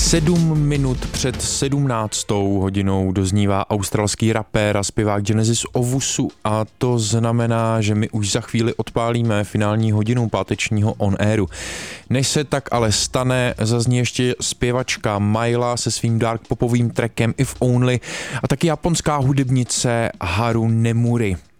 7 minut před 17. hodinou doznívá australský rapér a zpěvák Genesis Owusu a to znamená, že my už za chvíli odpálíme finální hodinu pátečního On Airu. Než se tak ale stane, zazní ještě zpěvačka Myla se svým dark popovým trackem If Only a taky japonská hudebnice Haru Nemuri.